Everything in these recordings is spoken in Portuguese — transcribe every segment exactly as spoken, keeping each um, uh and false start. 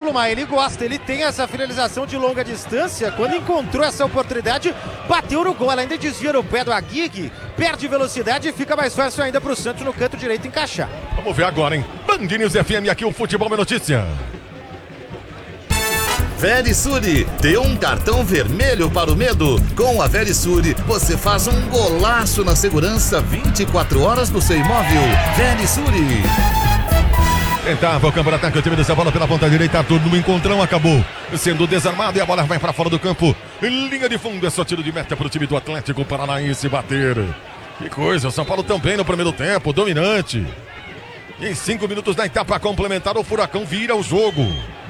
Pablo Maia, ele gosta, ele tem essa finalização de longa distância. Quando encontrou essa oportunidade, bateu no gol, ainda desvia no pé do Aguirre, perde velocidade e fica mais fácil ainda pro Santos no canto direito encaixar. Vamos ver agora, hein? Band News F M, aqui o Futebol é Notícia. Verisure, dê um cartão vermelho para o medo. Com a Verisure, você faz um golaço na segurança vinte e quatro horas do seu imóvel. Verisure. Tentava o campo de ataque, o time dessa bola pela ponta direita, tudo no encontrão, acabou sendo desarmado e a bola vai para fora do campo. Linha de fundo, é só tiro de meta para o time do Atlético Paranaense bater. Que coisa, o São Paulo também no primeiro tempo, dominante. Em cinco minutos da etapa complementar, o Furacão vira o jogo.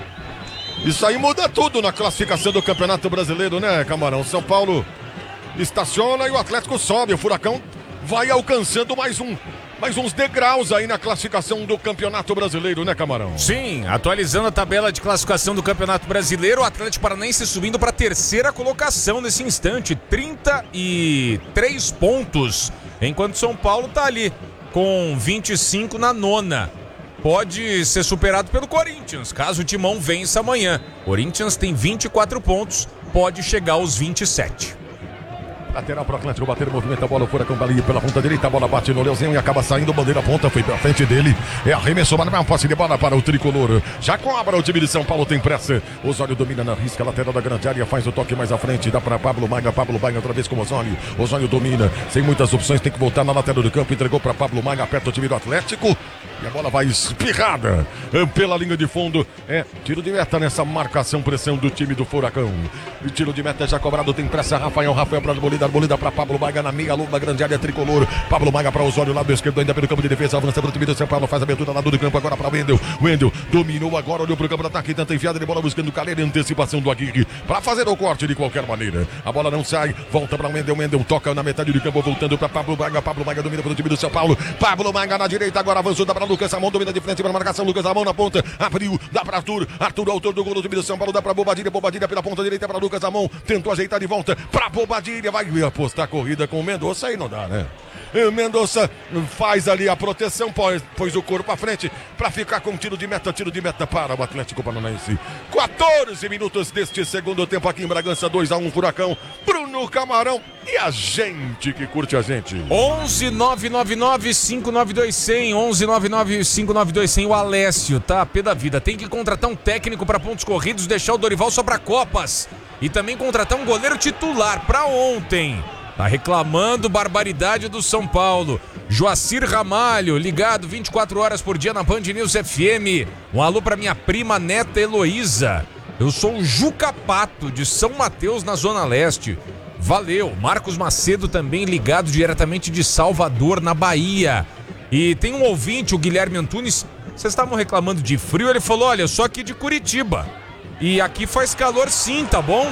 Isso aí muda tudo na classificação do Campeonato Brasileiro, né, Camarão? São Paulo estaciona e o Atlético sobe. O Furacão vai alcançando mais um, mais uns degraus aí na classificação do Campeonato Brasileiro, né, Camarão? Sim, atualizando a tabela de classificação do Campeonato Brasileiro, o Atlético Paranaense subindo para a terceira colocação nesse instante, trinta e três pontos, enquanto São Paulo tá ali com vinte e cinco na nona. Pode ser superado pelo Corinthians, caso o Timão vença amanhã. Corinthians tem vinte e quatro pontos, pode chegar aos vinte e sete. Lateral pro Atlético, bater o movimento, a bola, o Furacão ali pela ponta direita, a bola bate no Leozinho e acaba saindo, bandeira ponta, foi pra frente dele, é arremessou, mas não posse de bola para o tricolor, já cobra o time de São Paulo, tem pressa, Osório domina na risca, lateral da grande área, faz o toque mais à frente, dá para Pablo Maia, Pablo Maia outra vez com o Osório, Osório domina, sem muitas opções, tem que voltar na lateral do campo, entregou para Pablo Maia, aperta o time do Atlético, e a bola vai espirrada pela linha de fundo, é tiro de meta nessa marcação, pressão do time do Furacão, e tiro de meta já cobrado, tem pressa, Rafael, Rafael para Bolida, Bolida para Pablo Maia na meia lua, grande área tricolor, Pablo Maia para Osório, lado esquerdo ainda pelo campo de defesa, avança para o time do São Paulo, faz a abertura lado do campo agora para Wendel, Wendel dominou agora, olhou para o campo de ataque, tenta enfiada de bola buscando o Calera, antecipação do Aguirre, para fazer o corte de qualquer maneira, a bola não sai, volta para Wendel, Wendel toca na metade do campo, voltando para Pablo Maia, Pablo Maia domina para o time do São Paulo, Pablo Maia na direita, agora avançou, dá para Lucas Amon, domina de frente para a marcação, Lucas Amon na ponta, abriu, dá para Arthur, Arthur, autor do gol do time do São Paulo, dá para Bobadilha, Bobadilha pela ponta direita para Lucas Amon, tentou ajeitar de volta para Bobadilha, vai apostar a corrida com o Mendonça, aí não dá, né? Mendonça faz ali a proteção, pôs, pôs o corpo à frente para ficar com tiro de meta, tiro de meta para o Atlético Paranaense. quatorze minutos deste segundo tempo aqui em Bragança, dois a um Furacão, Bruno Camarão e a gente que curte a gente. onze nove nove nove cinco nove dois zero zero, onze nove nove cinco nove dois zero zero, o Alessio, tá? Pé da vida, tem que contratar um técnico para pontos corridos, deixar o Dorival só para Copas e também contratar um goleiro titular para ontem. Tá reclamando barbaridade do São Paulo. Joacir Ramalho, ligado vinte e quatro horas por dia na Band News F M. Um alô pra minha prima neta Heloísa. Eu sou o Juca Pato, de São Mateus, na Zona Leste. Valeu. Marcos Macedo também ligado diretamente de Salvador, na Bahia. E tem um ouvinte, o Guilherme Antunes. Vocês estavam reclamando de frio? Ele falou, olha, eu sou aqui de Curitiba. E aqui faz calor sim, tá bom?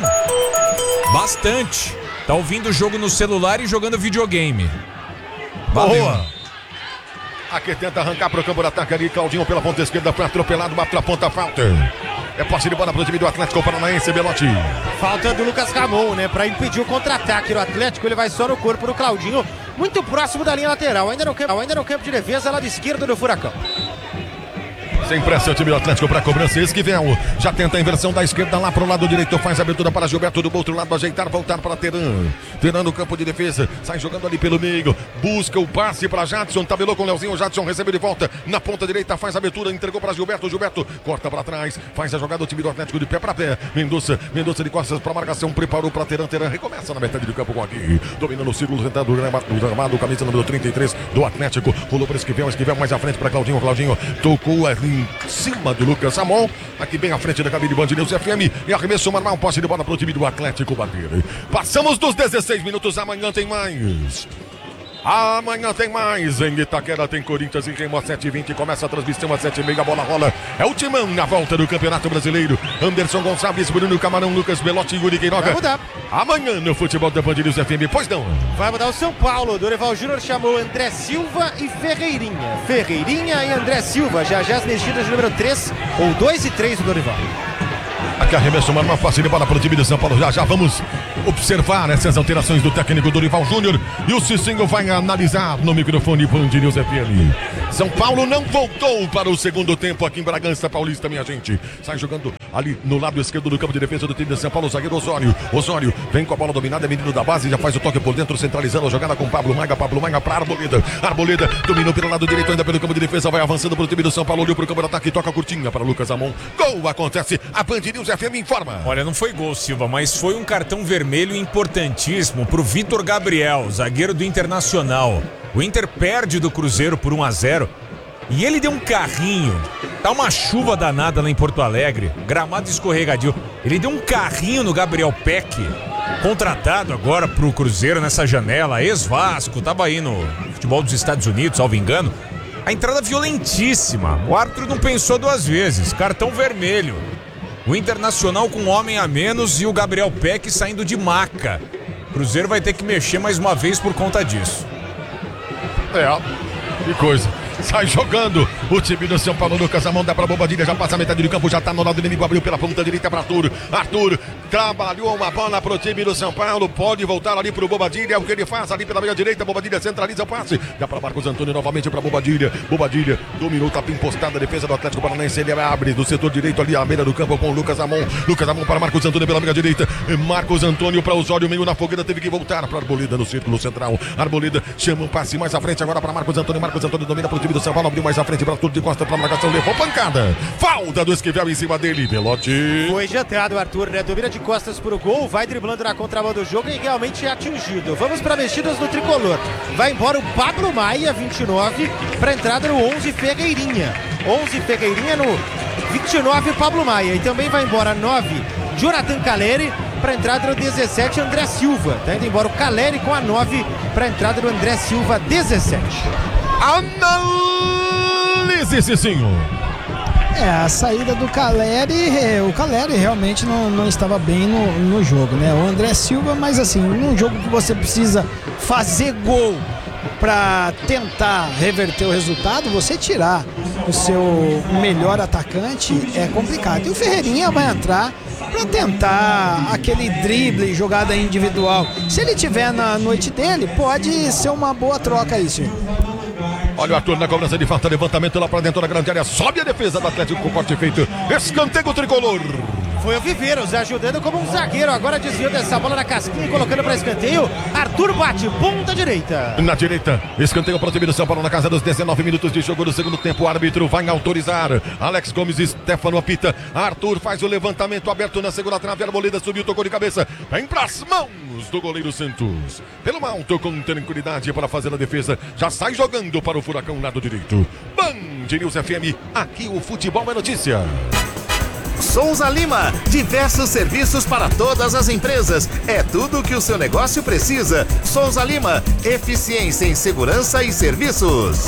Bastante. Tá ouvindo o jogo no celular e jogando videogame. Valeu. Boa. Aqui tenta arrancar para o campo de ataque ali, Claudinho pela ponta esquerda, foi atropelado, bate na ponta, falta. É posse de bola para o time do Atlético Paranaense, Belotti. Falta do Lucas Ramon, né? Para impedir o contra-ataque do Atlético, ele vai só no corpo do Claudinho, muito próximo da linha lateral, ainda no campo, ainda no campo de defesa, lado esquerdo do Furacão. Sem pressa o time do Atlético para a cobrança, Esquivel já tenta a inversão da esquerda lá para o lado direito, faz a abertura para Gilberto do outro lado, ajeitar, voltar para Teran, Teran no campo de defesa, sai jogando ali pelo meio, busca o passe para Jadson, tabelou com o Leozinho, Jadson recebe de volta na ponta direita, faz a abertura, entregou para Gilberto, Gilberto corta para trás, faz a jogada, o time do Atlético de pé para pé, Mendonça, Mendonça de costas para marcação, preparou para Teran, Teran recomeça na metade do campo com aqui, dominando o círculo sentado do gramado, camisa número trinta e três do Atlético, rolou para Esquivel, Esquivel mais à frente para Claudinho, Claudinho tocou ali em cima do Lucas Amon, aqui bem à frente da cabine de Band News F M, e arremesso normal, posse de bola para o time do Atlético bater. Passamos dos dezesseis minutos, amanhã tem mais. Amanhã tem mais, em Itaquera tem Corinthians e Remo às sete e vinte, começa a transmissão às sete e meia, a bola rola, é o Timão na volta do Campeonato Brasileiro, Anderson Gonçalves, Bruno Camarão, Lucas Belotti e Yuri Queiroga. Vai mudar. Amanhã no futebol da Band News F M, pois não. Vai mudar o São Paulo, Dorival Júnior chamou André Silva e Ferreirinha, Ferreirinha e André Silva, já já as mexidas de número três, ou dois e três do Dorival. Aqui arremesso uma face de bola para o time de São Paulo. Já já vamos observar essas alterações do técnico Dorival Júnior. E o Cicinho vai analisar no microfone Band News F M. São Paulo não voltou para o segundo tempo aqui em Bragança Paulista, minha gente. Sai jogando ali no lado esquerdo do campo de defesa do time de São Paulo, o zagueiro Osório. Osório vem com a bola dominada, é menino da base, já faz o toque por dentro, centralizando a jogada com Pablo Maiga. Pablo Maiga para Arboleda. Arboleda dominou pelo lado direito, ainda pelo campo de defesa, vai avançando para o time do São Paulo, olhou para o campo de ataque, toca curtinha para Lucas Amon. Gol acontece, a Band News F M informa. Olha, não foi gol, Silva, mas foi um cartão vermelho importantíssimo pro Vitor Gabriel, zagueiro do Internacional. O Inter perde do Cruzeiro por um a zero e ele deu um carrinho. Tá uma chuva danada lá em Porto Alegre, gramado escorregadio. Ele deu um carrinho no Gabriel Peck, contratado agora pro Cruzeiro nessa janela, ex-Vasco, tava aí no futebol dos Estados Unidos, salvo engano. A entrada violentíssima, o árbitro não pensou duas vezes, cartão vermelho. O Internacional com um homem a menos e o Gabriel Peck saindo de maca. O Cruzeiro vai ter que mexer mais uma vez por conta disso. É, que coisa. Sai jogando o time do São Paulo. Lucas Amon dá pra Bobadilha, já passa a metade do campo, já tá no lado do inimigo, abriu pela ponta direita pra Arthur. Arthur trabalhou uma bola pro time do São Paulo, pode voltar ali pro Bobadilha, é o que ele faz ali pela meia direita. Bobadilha centraliza o passe, dá pra Marcos Antônio novamente pra Bobadilha. Bobadilha dominou, tá bem postada a defesa do Atlético Paranaense, ele abre do setor direito ali à beira do campo com o Lucas Amon. Lucas Amon para Marcos Antônio pela meia direita, Marcos Antônio pra Osório, meio na fogueira, teve que voltar pra Arboleda no círculo central. Arboleda chama um passe mais à frente agora pra Marcos Antônio. Marcos Antônio domina pro time do São Paulo, abriu mais à frente para tudo de costa para a marcação, levou pancada. Falta do Esquivel em cima dele, Belotti. Foi jantado o Arthur, né? Domina de costas para o gol, vai driblando na contramão do jogo e realmente é atingido. Vamos para mexidas no tricolor. Vai embora o Pablo Maia, vinte e nove, para entrada no onze, Fegueirinha. onze, Fegueirinha no vinte e nove, Pablo Maia. E também vai embora nove, Jonathan Caleri, para entrada no dezessete, André Silva. Tá indo embora o Caleri com a nove, para entrada no André Silva, dezessete. Analise, Cicinho. É, a saída do Caleri, o Caleri realmente não, não estava bem no, no jogo, né? O André Silva, mas assim, num jogo que você precisa fazer gol para tentar reverter o resultado, você tirar o seu melhor atacante é complicado. E o Ferreirinha vai entrar para tentar aquele drible, jogada individual. Se ele tiver na noite dele, pode ser uma boa troca isso. Olha o Arthur na cobrança de falta, levantamento lá pra dentro da grande área, sobe a defesa do Atlético com corte feito, escanteio tricolor. Foi o Viveiros ajudando como um zagueiro, agora desviou dessa bola na casquinha e colocando para escanteio. Arthur bate, ponta direita. Na direita, escanteio para o time do São Paulo na casa dos dezenove minutos de jogo do segundo tempo. O árbitro vai autorizar. Alex Gomes e Stefano apita. Arthur faz o levantamento aberto na segunda trave. Arboleda subiu, tocou de cabeça. Vem pras mãos do goleiro Santos. Pelo alto, com tranquilidade para fazer a defesa. Já sai jogando para o Furacão lado direito. Band News F M, aqui o futebol é notícia. Souza Lima, diversos serviços para todas as empresas. É tudo o que o seu negócio precisa. Souza Lima, eficiência em segurança e serviços.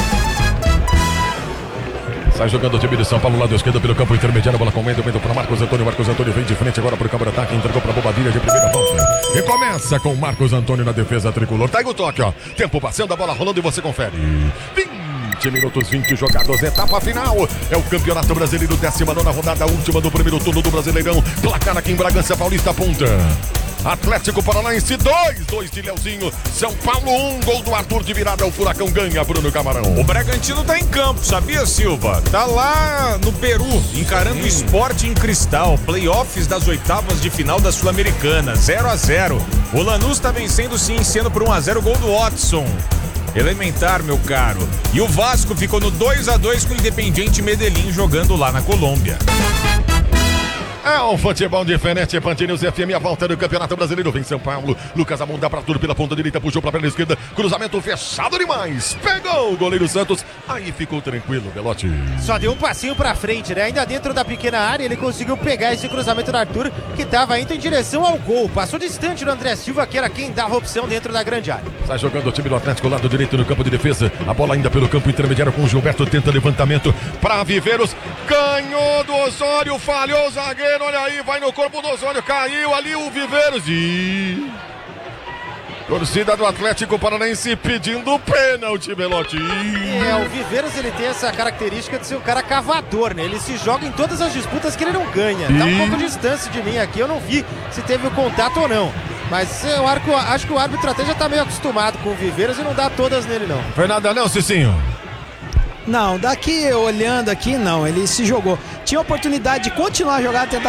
Sai jogando o time de São Paulo, lado esquerdo pelo campo intermediário, bola com medo, medo para Marcos Antônio. Marcos Antônio vem de frente agora para o campo de ataque, entregou para Bobadilha de primeira volta. E começa com Marcos Antônio na defesa tricolor. Tá aí o toque, ó. Tempo passando, a bola rolando e você confere. vinte minutos, vinte jogados, etapa final. É o Campeonato Brasileiro, décima nona rodada, última do primeiro turno do Brasileirão. Placar aqui em Bragança Paulista, ponta. Atlético Paranaense dois, dois de Leozinho. São Paulo um, gol do Arthur de virada. O Furacão ganha, Bruno Camarão. O Bragantino tá em campo, sabia, Silva? Tá lá no Peru, encarando o Sport em Cristal. Playoffs das oitavas de final da Sul-Americana, zero a zero. O Lanús tá vencendo o Cienciano por um a zero, gol do Watson. Elementar, meu caro. E o Vasco ficou no dois a dois com o Independiente Medellín jogando lá na Colômbia. É um futebol diferente, Band News F M, a volta do Campeonato Brasileiro. Vem São Paulo, Lucas Amon dá pra tudo pela ponta direita, puxou pra perna esquerda, cruzamento fechado demais, pegou o goleiro Santos, aí ficou tranquilo, Belotti. Só deu um passinho pra frente, né? Ainda dentro da pequena área, ele conseguiu pegar esse cruzamento do Arthur, que tava indo em direção ao gol. Passou distante do André Silva, que era quem dava opção dentro da grande área. Sai jogando o time do Atlético, lado direito no campo de defesa, a bola ainda pelo campo intermediário com o Gilberto, tenta levantamento pra Viveiros, ganhou do Osório, falhou o zagueiro. Olha aí, vai no corpo do Osório, caiu ali o Viveiros e... torcida do Atlético Paranaense pedindo pênalti, Belotti. É, o Viveiros, ele tem essa característica de ser um cara cavador, né? Ele se joga em todas as disputas que ele não ganha. Tá um pouco de distância de mim aqui, eu não vi se teve o contato ou não. Mas eu acho que o árbitro até já tá meio acostumado com o Viveiros e não dá todas nele, não. Foi nada não, Cicinho? Não, daqui olhando aqui, não, ele se jogou. Tinha oportunidade de continuar a jogar, tentar